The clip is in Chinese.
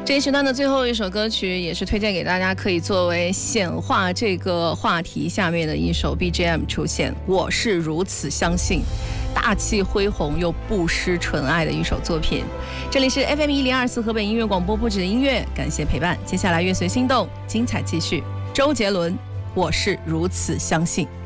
这一时段的最后一首歌曲，也是推荐给大家，可以作为显化这个话题下面的一首 BGM 出现。我是如此相信，大气恢宏又不失纯爱的一首作品。这里是 FM1024 河北音乐广播，不止音乐，感谢陪伴。接下来乐随心动，精彩继续。周杰伦，我是如此相信。